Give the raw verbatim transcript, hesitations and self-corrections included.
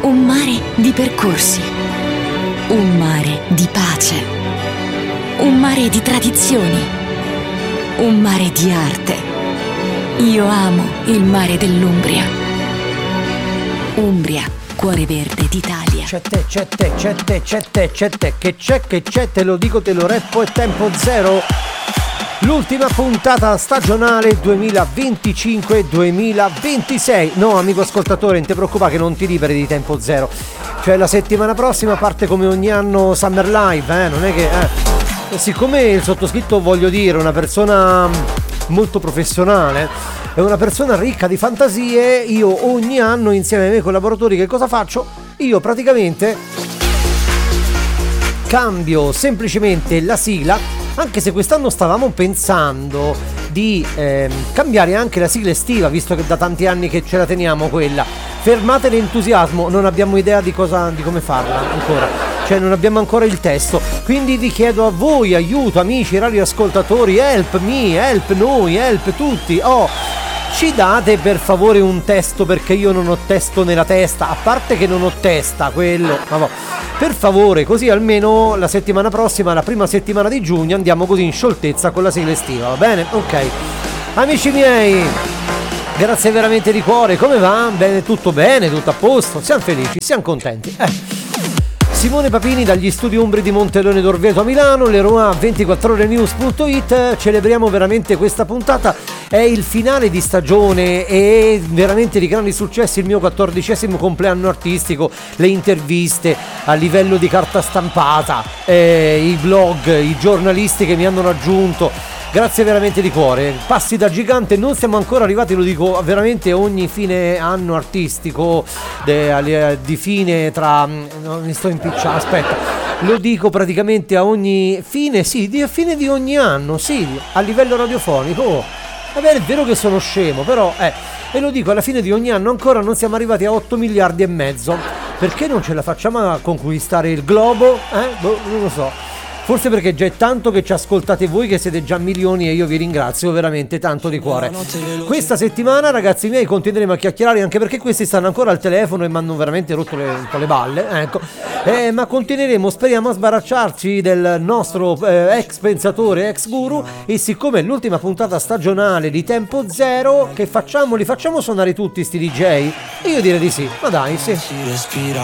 Un mare di percorsi, un mare di pace, un mare di tradizioni, un mare di arte. Io amo il mare dell'Umbria. Umbria, cuore verde d'Italia. C'è te, c'è te, c'è te, c'è te, c'è te, che c'è, che c'è, te lo dico, te lo reppo, è tempo zero. L'ultima puntata stagionale duemilaventicinque duemilaventisei. No, amico ascoltatore, non ti preoccupare che non ti liberi di tempo zero. Cioè la settimana prossima parte come ogni anno Summer Live, eh? Non è che... Eh. Siccome il sottoscritto, voglio dire, una persona molto professionale, è una persona ricca di fantasie, io ogni anno insieme ai miei collaboratori che cosa faccio? Io praticamente cambio semplicemente la sigla. Anche se quest'anno stavamo pensando di eh, cambiare anche la sigla estiva, visto che da tanti anni che ce la teniamo quella. Fermate l'entusiasmo, non abbiamo idea di cosa, di come farla ancora. Cioè non abbiamo ancora il testo. Quindi vi chiedo a voi, aiuto, amici, radioascoltatori, help me, help noi, help tutti. Oh, ci date per favore un testo, perché io non ho testo nella testa. A parte che non ho testa, quello. Ma per favore, così almeno la settimana prossima, la prima settimana di giugno, andiamo così in scioltezza con la sigla estiva, va bene? Ok. Amici miei, grazie veramente di cuore. Come va? Bene, tutto bene, tutto a posto. Siamo felici, siamo contenti. Eh. Simone Papini dagli studi Umbri di Montelone d'Orvieto a Milano, Leroy ventiquattro ore news punto it. Celebriamo veramente questa puntata, è il finale di stagione e veramente di grandi successi, il mio quattordicesimo compleanno artistico, le interviste a livello di carta stampata, eh, i blog, i giornalisti che mi hanno raggiunto. Grazie veramente di cuore, passi da gigante, non siamo ancora arrivati, lo dico veramente, ogni fine anno artistico de, di fine tra, non mi sto impicciando, aspetta, lo dico praticamente a ogni fine, sì, di, a fine di ogni anno, sì, a livello radiofonico. Oh, va bene, è vero che sono scemo, però, eh, e lo dico alla fine di ogni anno, ancora non siamo arrivati a otto miliardi e mezzo, perché non ce la facciamo a conquistare il globo? Eh, boh, non lo so. Forse perché già è tanto che ci ascoltate voi, che siete già milioni, e io vi ringrazio veramente tanto di cuore. Questa settimana, ragazzi miei, continueremo a chiacchierare, anche perché questi stanno ancora al telefono e mi hanno veramente rotto le, un po' le balle, ecco. Eh, ma continueremo, speriamo, a sbaracciarci del nostro eh, ex pensatore, ex guru. E siccome è l'ultima puntata stagionale di Tempo Zero, che facciamo? Li facciamo suonare tutti sti D J? Io direi di sì, ma dai, sì.